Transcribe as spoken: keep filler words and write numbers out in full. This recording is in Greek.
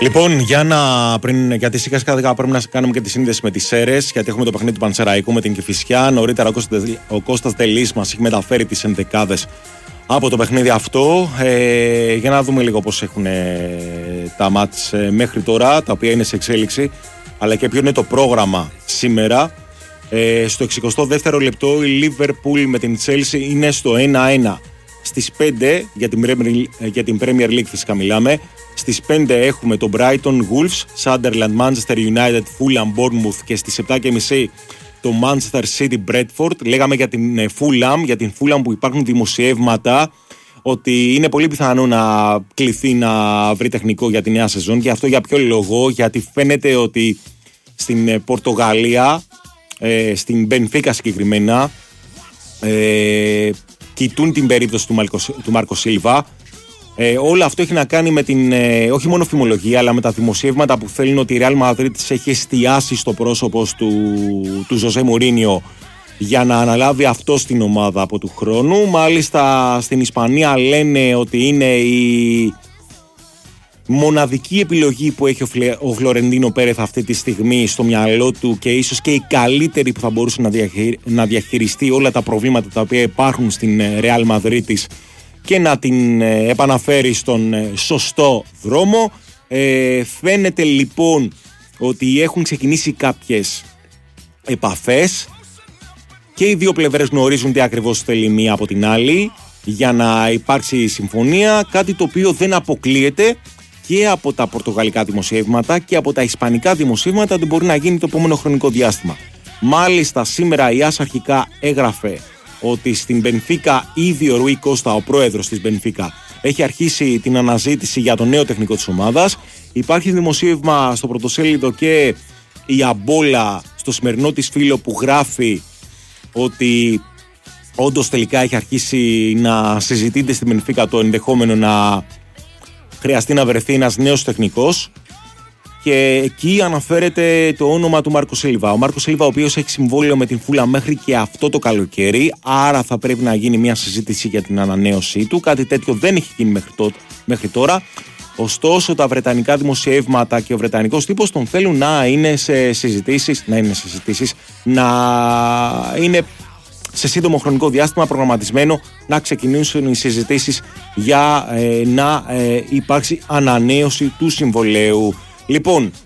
Λοιπόν, για να πριν, γιατί σιγά σιγά πρέπει να κάνουμε και τη σύνδεση με τις Σέρρες, γιατί έχουμε το παιχνίδι του Πανσεραϊκού με την Κηφισιά. Νωρίτερα ο Κώστας Τελής μας έχει μεταφέρει τις ενδεκάδες από το παιχνίδι αυτό. Ε, για να δούμε λίγο πώς έχουν τα μάτς ε, μέχρι τώρα, τα οποία είναι σε εξέλιξη, αλλά και ποιο είναι το πρόγραμμα σήμερα. Ε, στο εξηκοστό δεύτερο λεπτό η Liverpool με την Chelsea είναι στο ένα ένα. Στις πέντε, για την, Premier, για την Premier League φυσικά μιλάμε, στις πέντε έχουμε το Brighton Wolves, Sunderland, Manchester United, Fulham, Bournemouth και στις επτά και μισή το Manchester City, Bradford. Λέγαμε για την Fulham, για την Fulham που υπάρχουν δημοσιεύματα ότι είναι πολύ πιθανό να κληθεί να βρει τεχνικό για τη νέα σεζόν. Και αυτό για ποιο λόγο? Γιατί φαίνεται ότι στην Πορτογαλία, ε, στην Benfica συγκεκριμένα, ε, κοιτούν την περίπτωση του, Μάλκο, του Μάρκο Σίλβα. Ε, όλο αυτό έχει να κάνει με την, ε, όχι μόνο φημολογία, αλλά με τα δημοσιεύματα που θέλουν ότι η Real Madrid έχει εστιάσει στο πρόσωπο του, του Ζωζέ Μουρίνιο για να αναλάβει αυτό στην ομάδα από του χρόνου. Μάλιστα στην Ισπανία λένε ότι είναι η μοναδική επιλογή που έχει ο, Φλε, ο Φλωρεντίνο Πέρεθ αυτή τη στιγμή στο μυαλό του και ίσως και η καλύτερη που θα μπορούσε να, διαχει, να διαχειριστεί όλα τα προβλήματα τα οποία υπάρχουν στην Real Madrid και να την ε, επαναφέρει στον ε, σωστό δρόμο. Ε, φαίνεται λοιπόν ότι έχουν ξεκινήσει κάποιες επαφές και οι δύο πλευρές γνωρίζουν τι ακριβώς θέλει μία από την άλλη για να υπάρξει συμφωνία, κάτι το οποίο δεν αποκλείεται και από τα πορτογαλικά δημοσιεύματα και από τα ισπανικά δημοσιεύματα ότι μπορεί να γίνει το επόμενο χρονικό διάστημα. Μάλιστα σήμερα η ΆΣ αρχικά έγραφε ότι στην Benfica ήδη ο Ρουί Κώστα, ο πρόεδρος της Benfica, έχει αρχίσει την αναζήτηση για το νέο τεχνικό της ομάδας. Υπάρχει δημοσίευμα στο πρωτοσέλιδο και η Αμπόλα στο σημερινό της φύλλο που γράφει ότι όντως τελικά έχει αρχίσει να συζητείται στην Benfica το ενδεχόμενο να χρειαστεί να βρεθεί ένας νέος τεχνικός. Και εκεί αναφέρεται το όνομα του Μάρκο Σίλβα. Ο Μάρκο Σίλβα, ο οποίος έχει συμβόλαιο με την Φούλα μέχρι και αυτό το καλοκαίρι, άρα θα πρέπει να γίνει μια συζήτηση για την ανανέωσή του. Κάτι τέτοιο δεν έχει γίνει μέχρι, το, μέχρι τώρα. Ωστόσο, τα βρετανικά δημοσιεύματα και ο βρετανικός τύπος τον θέλουν να είναι σε συζητήσεις, να είναι σε συζητήσεις, να είναι σε σύντομο χρονικό διάστημα προγραμματισμένο να ξεκινήσουν οι συζητήσεις για ε, να ε, υπάρξει ανανέωση του συμβολαίου. Λοιπόν,